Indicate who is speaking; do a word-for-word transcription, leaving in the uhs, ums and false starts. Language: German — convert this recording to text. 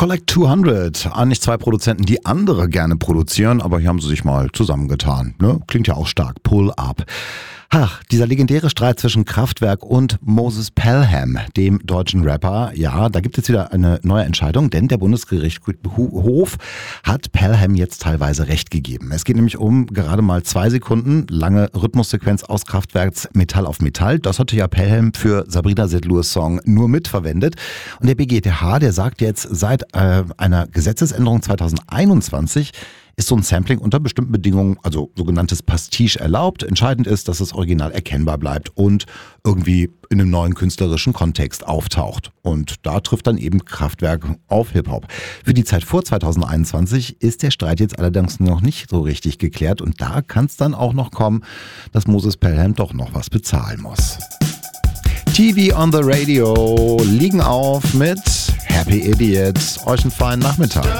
Speaker 1: Collect zweihundert, eigentlich zwei Produzenten, die andere gerne produzieren, aber hier haben sie sich mal zusammengetan. Ne? Klingt ja auch stark. Pull Up. Ach, dieser legendäre Streit zwischen Kraftwerk und Moses Pelham, dem deutschen Rapper. Ja, da gibt es wieder eine neue Entscheidung, denn der Bundesgerichtshof hat Pelham jetzt teilweise Recht gegeben. Es geht nämlich um gerade mal zwei Sekunden lange Rhythmussequenz aus Kraftwerks Metall auf Metall. Das hatte ja Pelham für Sabrina Setlurs Song nur mitverwendet. Und der B G T H, der sagt jetzt, seit äh, einer Gesetzesänderung zwanzig einundzwanzig ist so ein Sampling unter bestimmten Bedingungen, also sogenanntes Pastiche, erlaubt. Entscheidend ist, dass das Original erkennbar bleibt und irgendwie in einem neuen künstlerischen Kontext auftaucht. Und da trifft dann eben Kraftwerk auf Hip-Hop. Für die Zeit vor zwanzig einundzwanzig ist der Streit jetzt allerdings noch nicht so richtig geklärt. Und da kann es dann auch noch kommen, dass Moses Pelham doch noch was bezahlen muss. T V on the Radio liegen auf mit Happy Idiots. Euch einen feinen Nachmittag.